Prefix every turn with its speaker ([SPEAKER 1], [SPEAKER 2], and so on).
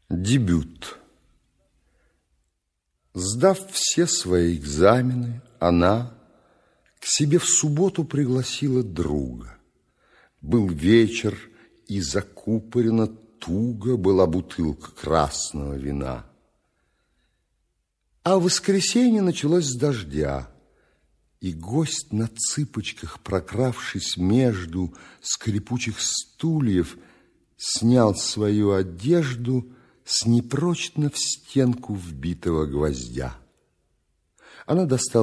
[SPEAKER 1] Дебют. Сдав все свои экзамены, она к себе в субботу пригласила друга. Был вечер, и закупорена туго была бутылка красного вина. А в воскресенье началось с дождя, и гость на цыпочках, прокравшись между скрипучих стульев, снял свою одежду с непрочно в стенку вбитого гвоздя. Она достала